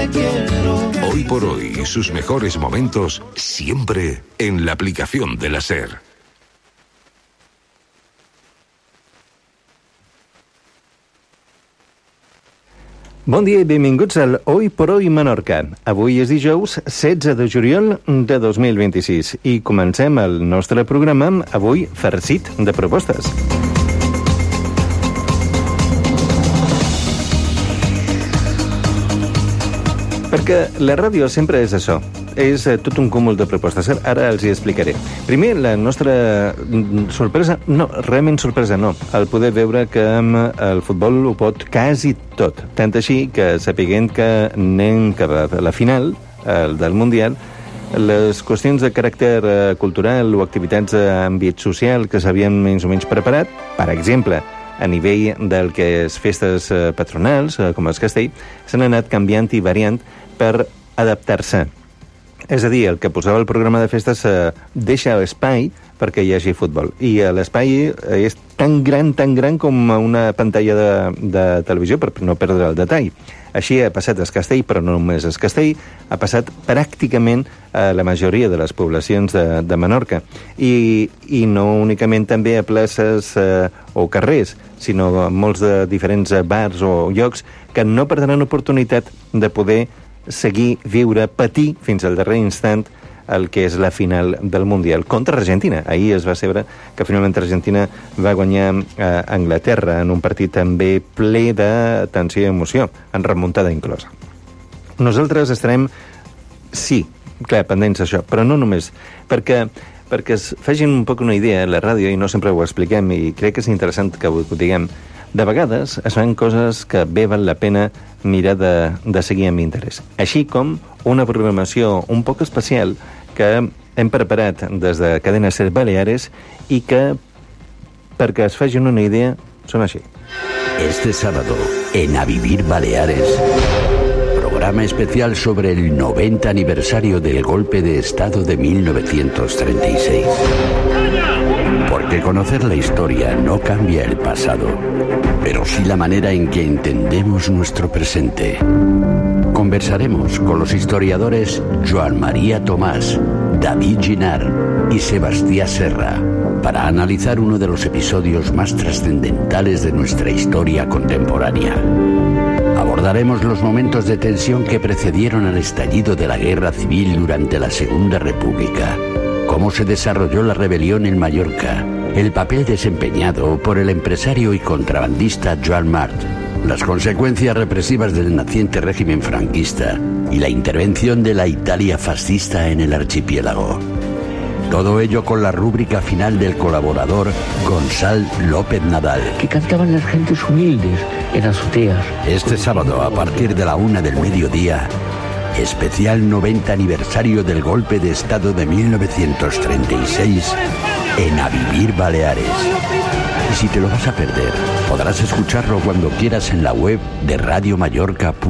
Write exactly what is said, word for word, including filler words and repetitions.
te quiero. Hoy por hoy, sus mejores momentos siempre en la aplicación de la SER. Bon dia i benvinguts al Hoy por Hoy Menorca. Avui és dijous setze de juliol de dos mil vint-i-sis i comencem el nostre programa avui farcit de propostes. Perquè la ràdio sempre és això, és tot un cúmul de propostes. Ara els hi explicaré. Primer, la nostra sorpresa, no, realment sorpresa no, el poder veure que el futbol ho pot quasi tot. Tant així que sapiguent que anem cap a la final el del Mundial, les qüestions de caràcter cultural o activitats d'àmbit social que s'havien més o menys preparat, per exemple, a nivell del que és festes patronals, com el castell, s'han anat canviant i variant per adaptar-se. És a dir, el que posava el programa de festes eh, deixa espai perquè hi hagi futbol. I l'espai és tan gran, tan gran com una pantalla de, de televisió, per no perdre el detall. Així ha passat a Castell, però no només a Castell, ha passat pràcticament a la majoria de les poblacions de, de Menorca. I, I no únicament també a places eh, o carrers, sinó a molts de diferents bars o llocs que no perdran oportunitat de poder seguir, viure, patir fins al darrer instant el que és la final del Mundial contra Argentina. Ahir es va saber que finalment Argentina va guanyar a Anglaterra en un partit també ple de tensió i emoció, en remuntada inclosa. Nosaltres estarem, sí, clar, pendents d'això, però no només, perquè perquè es facin un poc una idea a la ràdio, i no sempre ho expliquem, i crec que és interessant que ho diguem. De vegades es fan coses que bé val la pena mirar de, de seguir amb interès. Així com una programació un poc especial que hem preparat des de Cadena SER Baleares i que, perquè es facin una idea, són així. Este sábado, en A Vivir Baleares, programa especial sobre el noventa aniversario del golpe de Estado de mil novecientos treinta y seis. Porque conocer la historia no cambia el pasado, pero sí la manera en que entendemos nuestro presente. Conversaremos con los historiadores Joan María Tomás, David Ginar y Sebastián Serra para analizar uno de los episodios más trascendentales de nuestra historia contemporánea. Abordaremos los momentos de tensión que precedieron al estallido de la Guerra Civil durante la Segunda República, cómo se desarrolló la rebelión en Mallorca, el papel desempeñado por el empresario y contrabandista Joan March, las consecuencias represivas del naciente régimen franquista y la intervención de la Italia fascista en el archipiélago. Todo ello con la rúbrica final del colaborador Gonzalo López Nadal, que cantaban las gentes humildes en azoteas. Este sábado, a partir de la una del mediodía, especial noventa aniversario del golpe de Estado de mil novecientos treinta y seis en A Vivir Baleares. Y si te lo vas a perder, podrás escucharlo cuando quieras en la web de Radio Mallorca.